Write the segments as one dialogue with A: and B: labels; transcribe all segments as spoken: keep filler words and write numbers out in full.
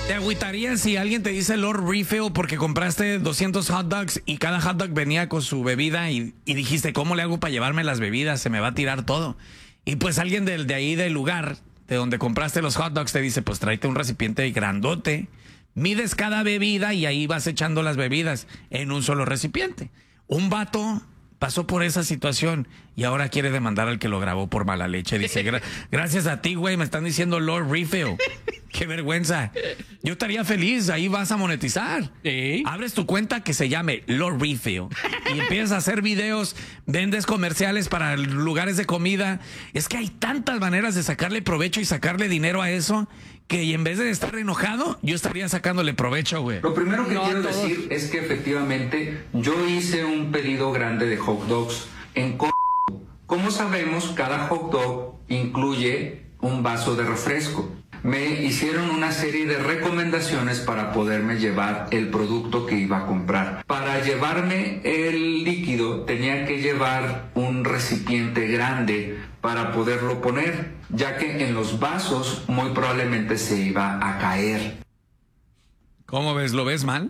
A: ¿Te agüitarías si alguien te dice Lord Refill porque compraste doscientos hot dogs y cada hot dog venía con su bebida y, y dijiste, ¿cómo le hago para llevarme las bebidas? Se me va a tirar todo. Y pues alguien de, de ahí del lugar, de donde compraste los hot dogs, te dice, pues tráete un recipiente grandote, mides cada bebida y ahí vas echando las bebidas en un solo recipiente. Un vato pasó por esa situación y ahora quiere demandar al que lo grabó por mala leche. Dice, Gra gracias a ti, güey, me están diciendo Lord Refill. Qué vergüenza. Yo estaría feliz, ahí vas a monetizar. ¿Sí? Abres tu cuenta que se llame Lord Refill y empiezas a hacer videos, vendes comerciales para lugares de comida. Es que hay tantas maneras de sacarle provecho y sacarle dinero a eso que en vez de estar enojado, yo estaría sacándole provecho, güey.
B: Lo primero que
C: no,
B: quiero
C: todos...
B: decir es que efectivamente yo hice un pedido grande de hot dogs en Costco. Como sabemos, cada hot dog incluye un vaso de refresco. Me hicieron una serie de recomendaciones para poderme llevar el producto que iba a comprar. Para llevarme el líquido tenía que llevar un recipiente grande para poderlo poner, ya que en los vasos muy probablemente se iba a caer.
A: ¿Cómo ves? ¿Lo ves mal?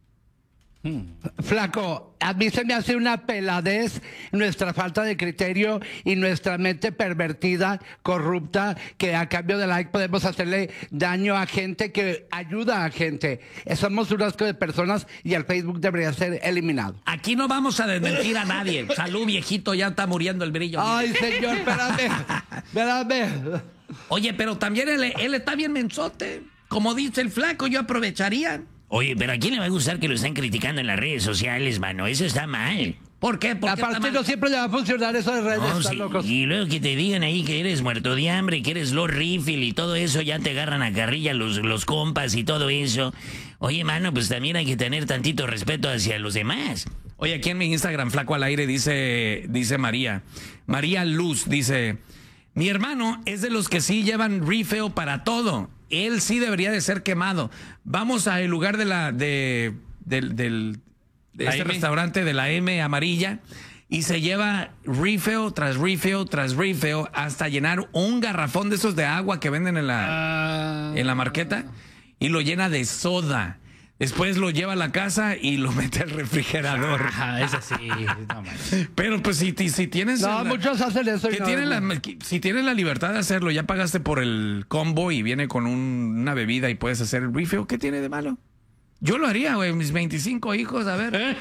C: Flaco, a mí se me hace una peladez nuestra falta de criterio y nuestra mente pervertida, corrupta, que a cambio de like podemos hacerle daño a gente que ayuda a gente. Somos un asco de personas y el Facebook debería ser eliminado.
A: Aquí no vamos a desmentir a nadie. Salud, viejito, ya está muriendo el brillo.
C: Ay, señor, espérame, espérame.
A: Oye, pero también él, él está bien mensote. Como dice el flaco, yo aprovecharía.
D: Oye, pero ¿a quién le va a gustar que lo estén criticando en las redes sociales, mano? Eso está mal.
A: ¿Por qué? ¿Por qué
C: Aparte no siempre le va a funcionar eso de redes,
D: no,
C: están
D: sí,
C: locos.
D: y luego que te digan ahí que eres muerto de hambre, que eres Lord Refill y todo eso, ya te agarran a carrilla los, los compas y todo eso. Oye, mano, pues también hay que tener tantito respeto hacia los demás.
A: Oye, aquí en mi Instagram, Flaco al Aire, dice, dice María. María Luz dice, mi hermano es de los que sí llevan refill para todo. Él sí debería de ser quemado. Vamos al lugar de la de, del, del, de este restaurante de la M amarilla y se lleva refill tras refill tras refill hasta llenar un garrafón de esos de agua que venden en la, uh... en la marqueta y lo llena de soda. Después lo lleva a la casa y lo mete al refrigerador.
E: Ah, eso sí. No,
A: pero pues si, si tienes...
C: No, la, muchos hacen eso.
A: Que
C: no,
A: tienen
C: no.
A: la, si tienes la libertad de hacerlo, ya pagaste por el combo y viene con un, una bebida y puedes hacer el refill, ¿qué tiene de malo? Yo lo haría, güey, mis veinticinco hijos, a ver.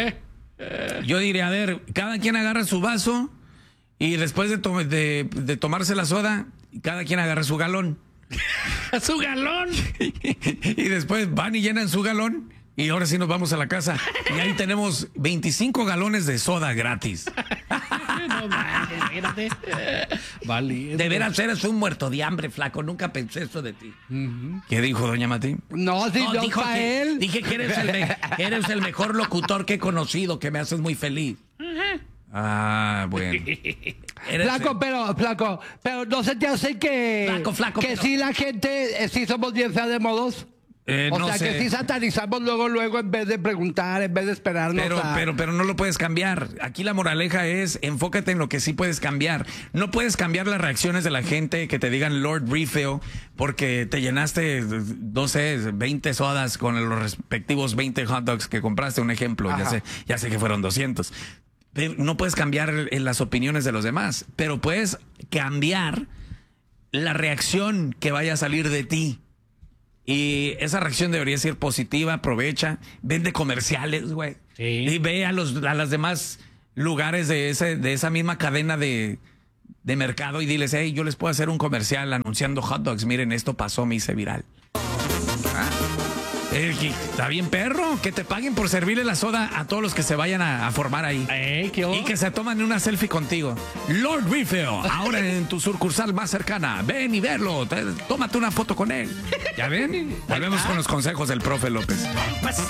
A: Yo diría, a ver, cada quien agarra su vaso y después de, to de, de tomarse la soda, cada quien agarra su galón.
E: ¡Su galón!
A: Y después van y llenan su galón y ahora sí nos vamos a la casa y ahí tenemos veinticinco galones de soda gratis.
E: No mames, espérate. Vale.
A: De veras eres un muerto de hambre, Flaco. Nunca pensé eso de ti. Uh-huh. ¿Qué dijo doña Mati?
C: No, si no, no dijo
A: que,
C: él.
A: Dije que eres el, me eres el mejor locutor que he conocido, que me haces muy feliz. Uh-huh. Ah, bueno.
C: Flaco, el... pero, flaco, pero no se te hace que,
A: flaco, flaco,
C: que
A: pero...
C: si la gente, eh, si somos bien fea de modos.
A: Eh,
C: o
A: no
C: sea,
A: sé.
C: que si satanizamos luego, luego, en vez de preguntar, en vez de esperarnos
A: pero,
C: a...
A: pero, pero no lo puedes cambiar. Aquí la moraleja es, enfócate en lo que sí puedes cambiar. No puedes cambiar las reacciones de la gente que te digan Lord Refill porque te llenaste, no sé, veinte sodas con los respectivos veinte hot dogs que compraste, un ejemplo. Ya sé, ya sé que fueron doscientos. No puedes cambiar las opiniones de los demás, pero puedes cambiar la reacción que vaya a salir de ti. Y esa reacción debería ser positiva, aprovecha, vende comerciales, güey. Sí. Y ve a los a las demás lugares de ese de esa misma cadena de, de mercado y diles, hey, yo les puedo hacer un comercial anunciando hot dogs. Miren, esto pasó, me hice viral. ¿Ah? Eh, está bien, perro, que te paguen por servirle la soda a todos los que se vayan a, a formar ahí.
E: Eh, ¿qué
A: y que se toman una selfie contigo. Lord Refill, ahora en tu sucursal más cercana. Ven y verlo, te, tómate una foto con él. ¿Ya ven? Volvemos con los consejos del profe López.